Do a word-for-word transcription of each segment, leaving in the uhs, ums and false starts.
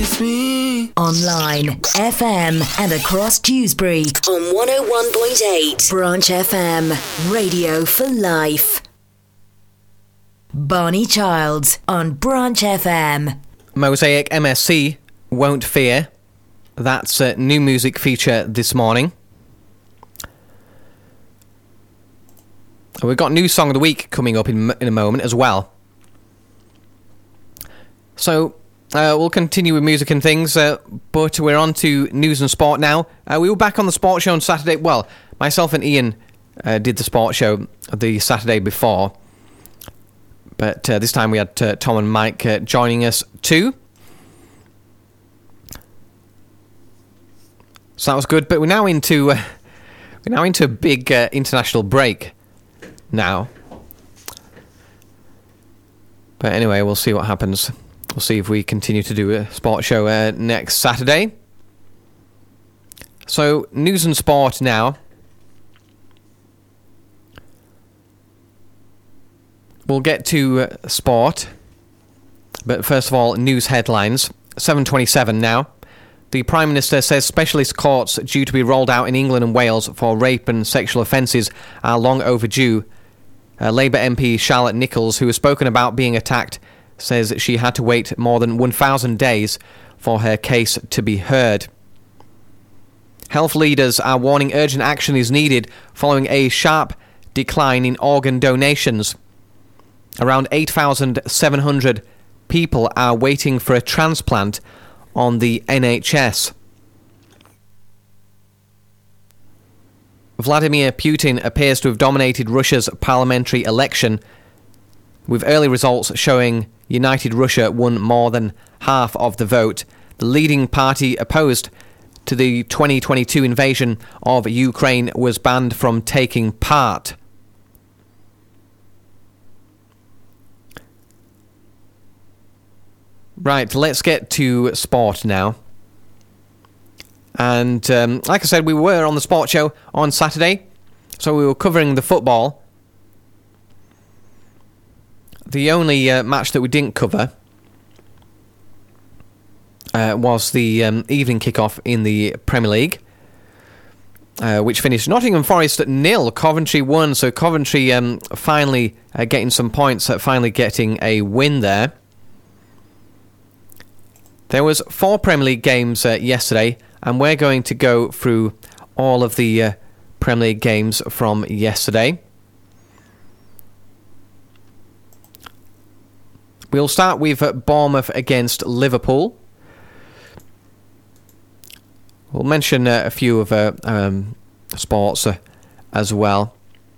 Online, F M, and across Dewsbury on one oh one point eight. Branch F M, radio for life. Barney Childs on Branch F M. Mosaic M S C, Won't Fear. That's a new music feature this morning. We've got new song of the week coming up in, in a moment as well. So, uh, we'll continue with music and things, uh, but we're on to news and sport now. Uh, we were back on the sports show on Saturday. Well, myself and Ian uh, did the sports show the Saturday before. But uh, this time we had uh, Tom and Mike uh, joining us too. So that was good. But we're now into uh, we're now into a big uh, international break now. But anyway, we'll see what happens. We'll see if we continue to do a sports show uh, next Saturday. So news and sport now. We'll get to uh, sport, but first of all, news headlines. seven twenty-seven now. The Prime Minister says specialist courts due to be rolled out in England and Wales for rape and sexual offences are long overdue. Uh, Labour M P Charlotte Nichols, who has spoken about being attacked, says she had to wait more than one thousand days for her case to be heard. Health leaders are warning urgent action is needed following a sharp decline in organ donations. Around eight thousand seven hundred people are waiting for a transplant on the N H S. Vladimir Putin appears to have dominated Russia's parliamentary election, with early results showing United Russia won more than half of the vote. The leading party opposed to the twenty twenty-two invasion of Ukraine was banned from taking part. Right, let's get to sport now. And um, like I said, we were on the sports show on Saturday, so we were covering the football. The only uh, match that we didn't cover uh, was the um, evening kickoff in the Premier League, uh, which finished Nottingham Forest at nil. Coventry won, so Coventry um, finally uh, getting some points, uh, finally getting a win there. There was four Premier League games uh, yesterday, and we're going to go through all of the uh, Premier League games from yesterday. We'll start with uh, Bournemouth against Liverpool. We'll mention uh, a few of uh, um, sports uh, as well.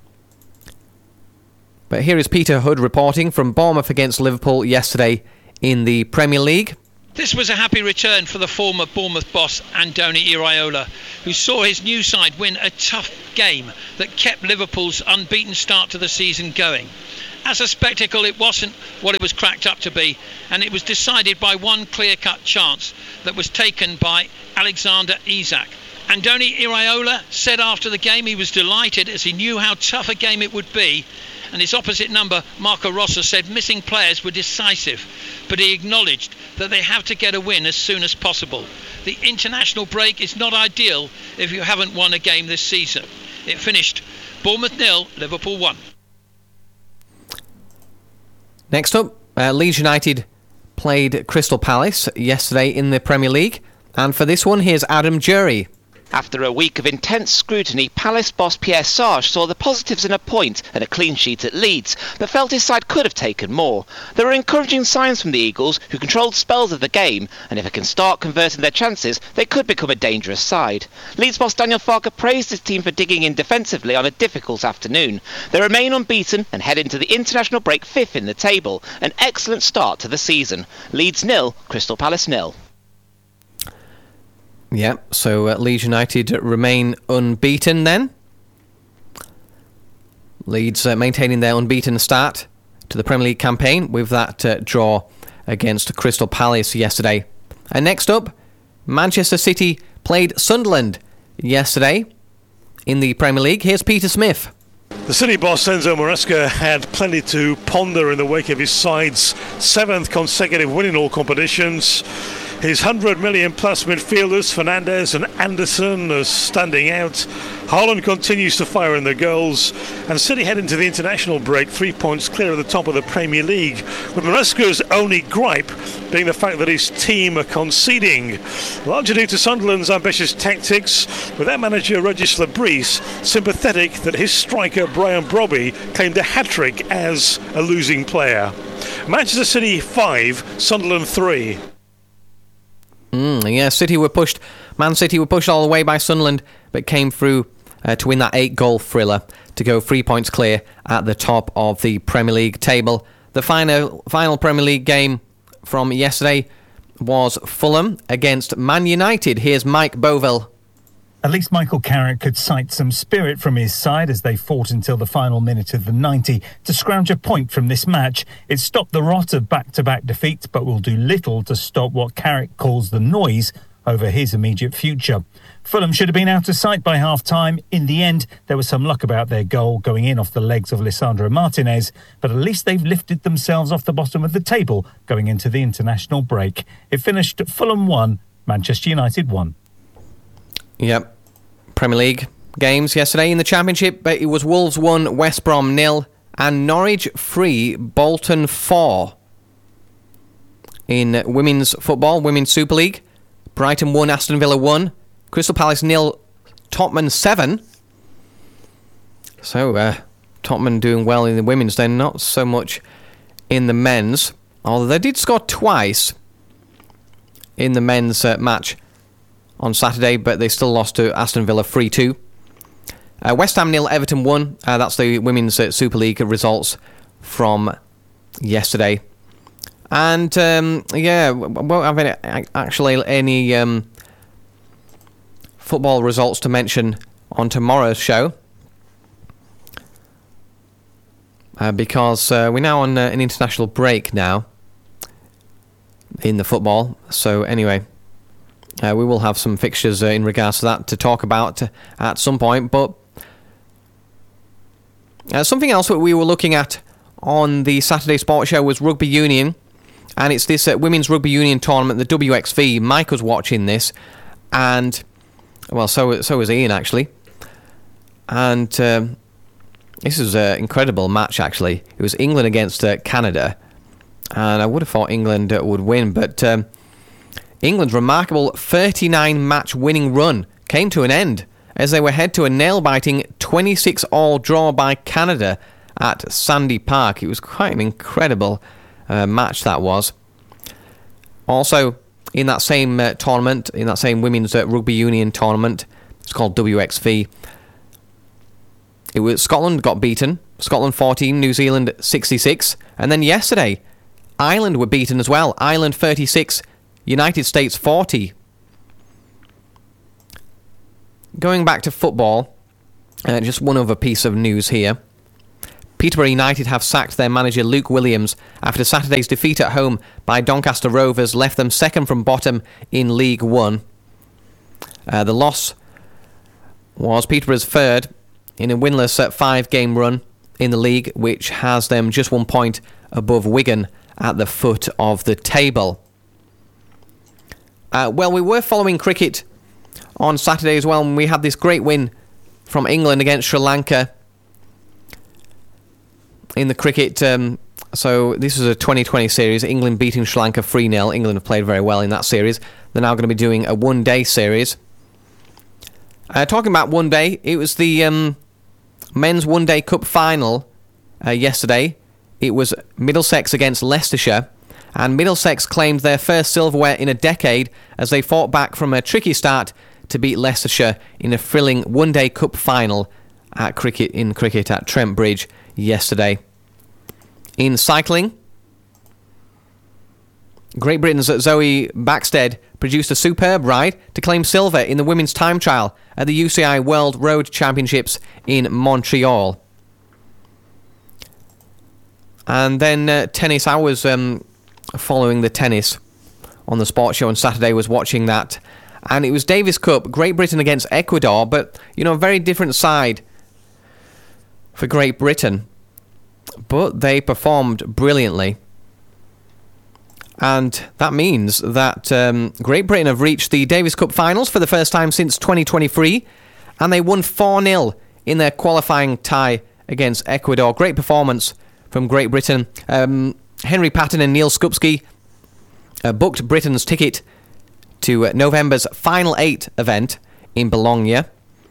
But here is Peter Hood reporting from Bournemouth against Liverpool yesterday in the Premier League. This was a happy return for the former Bournemouth boss Andoni Iraola, who saw his new side win a tough game that kept Liverpool's unbeaten start to the season going. As a spectacle, it wasn't what it was cracked up to be, and it was decided by one clear-cut chance that was taken by Alexander Isak. Andoni Iraola said after the game he was delighted as he knew how tough a game it would be, and his opposite number, Marco Rossi, said missing players were decisive, but he acknowledged that they have to get a win as soon as possible. The international break is not ideal if you haven't won a game this season. It finished Bournemouth nil, Liverpool one. Next up, uh, Leeds United played Crystal Palace yesterday in the Premier League, and for this one, here's Adam Jury. After a week of intense scrutiny, Palace boss Pierre Sarge saw the positives in a point and a clean sheet at Leeds, but felt his side could have taken more. There were encouraging signs from the Eagles, who controlled spells of the game, and if they can start converting their chances, they could become a dangerous side. Leeds boss Daniel Farke praised his team for digging in defensively on a difficult afternoon. They remain unbeaten and head into the international break fifth in the table, an excellent start to the season. Leeds nil, Crystal Palace nil. Yeah, so uh, Leeds United remain unbeaten then. Leeds uh, maintaining their unbeaten start to the Premier League campaign with that uh, draw against Crystal Palace yesterday. And next up, Manchester City played Sunderland yesterday in the Premier League. Here's Peter Smith. The City boss Enzo Maresca had plenty to ponder in the wake of his side's seventh consecutive win in all competitions. His one hundred million plus midfielders, Fernandes and Anderson, are standing out. Haaland continues to fire in the goals, and City head into the international break three points clear of the top of the Premier League, with Maresca's only gripe being the fact that his team are conceding, largely due to Sunderland's ambitious tactics, with their manager Regis Lebris sympathetic that his striker Brian Brobby claimed a hat-trick as a losing player. Manchester City five, Sunderland three. Mm, yeah, City were pushed. Man City were pushed all the way by Sunderland, but came through uh, to win that eight-goal thriller to go three points clear at the top of the Premier League table. The final final Premier League game from yesterday was Fulham against Man United. Here's Mike Bovell. At least Michael Carrick could cite some spirit from his side as they fought until the final minute of the ninety to scrounge a point from this match. It stopped the rot of back-to-back defeats, but will do little to stop what Carrick calls the noise over his immediate future. Fulham should have been out of sight by half-time. In the end, there was some luck about their goal going in off the legs of Lisandro Martinez, but at least they've lifted themselves off the bottom of the table going into the international break. It finished Fulham one, Manchester United one. Yep. Premier League games yesterday in the Championship, but it was Wolves one, West Brom nil, and Norwich three, Bolton four. In women's football, Women's Super League, Brighton one, Aston Villa one, Crystal Palace nil, Tottenham seven. So, uh, Tottenham doing well in the women's, then not so much in the men's, although they did score twice in the men's uh, match on Saturday, but they still lost to Aston Villa three two. Uh, West Ham nil, Everton one. Uh, that's the Women's uh, Super League results from yesterday. And, um, yeah, won't have any, actually any um, football results to mention on tomorrow's show. Uh, because uh, we're now on uh, an international break now in the football. So, anyway... Uh, we will have some fixtures uh, in regards to that to talk about uh, at some point. But uh, something else that we were looking at on the Saturday Sports Show was rugby union. And it's this uh, women's rugby union tournament, the W X V. Mike was watching this. And, well, so, so was Ian, actually. And um, this was an incredible match, actually. It was England against uh, Canada. And I would have thought England uh, would win, but... Um, England's remarkable thirty-nine match winning run came to an end as they were head to a nail-biting twenty-six all draw by Canada at Sandy Park. It was quite an incredible uh, match that was. Also, in that same uh, tournament, in that same women's uh, rugby union tournament, it's called W X V, it was Scotland got beaten. Scotland fourteen, New Zealand sixty-six. And then yesterday, Ireland were beaten as well. Ireland thirty-six, United States forty. Going back to football, uh, just one other piece of news here. Peterborough United have sacked their manager Luke Williams after Saturday's defeat at home by Doncaster Rovers left them second from bottom in League One. Uh, the loss was Peterborough's third in a winless uh, five-game run in the league, which has them just one point above Wigan at the foot of the table. Uh, well, we were following cricket on Saturday as well, and we had this great win from England against Sri Lanka in the cricket. Um, so this is a twenty twenty series. England beating Sri Lanka three nil. England have played very well in that series. They're now going to be doing a one-day series. Uh, talking about one day, it was the um, men's one-day cup final uh, yesterday. It was Middlesex against Leicestershire. And Middlesex claimed their first silverware in a decade as they fought back from a tricky start to beat Leicestershire in a thrilling one-day cup final at cricket in cricket at Trent Bridge yesterday. In cycling, Great Britain's Zoe Backstead produced a superb ride to claim silver in the women's time trial at the U C I World Road Championships in Montreal. And then uh, tennis, I was... Um, following the tennis on the sports show on Saturday, was watching that, and it was Davis Cup, Great Britain against Ecuador, but you know, a very different side for Great Britain, but they performed brilliantly. And that means that um, Great Britain have reached the Davis Cup finals for the first time since twenty twenty-three, and they won four nil in their qualifying tie against Ecuador. Great performance from Great Britain. Um, Henry Patton and Neil Skupski uh, booked Britain's ticket to uh, November's Final Eight event in Bologna,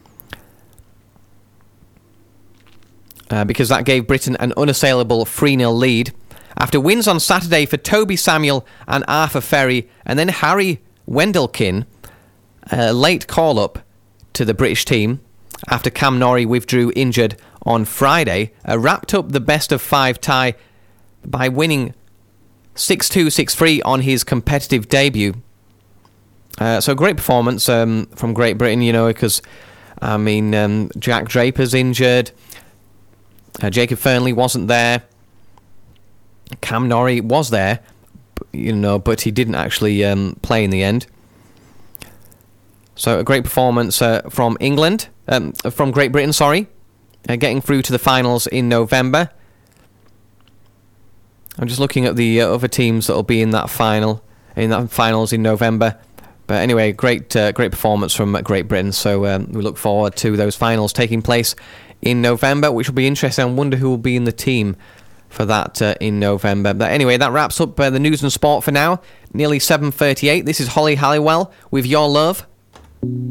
uh, because that gave Britain an unassailable three nil lead. After wins on Saturday for Toby Samuel and Arthur Ferry, and then Harry Wendelkin, a late call-up to the British team after Cam Norrie withdrew injured on Friday, uh, wrapped up the best-of-five tie by winning six two, six three on his competitive debut. Uh, so great performance um, from Great Britain, you know, because, I mean, um, Jack Draper's injured, uh, Jacob Fernley wasn't there, Cam Norrie was there, you know, but he didn't actually um, play in the end. So a great performance uh, from England, um, from Great Britain, sorry, uh, getting through to the finals in November. I'm just looking at the uh, other teams that will be in that final, in that finals in November. But anyway, great, uh, great performance from Great Britain. So um, we look forward to those finals taking place in November, which will be interesting. I wonder who will be in the team for that uh, in November. But anyway, that wraps up uh, the news and sport for now. Nearly seven thirty-eight. This is Holly Halliwell with Your Love.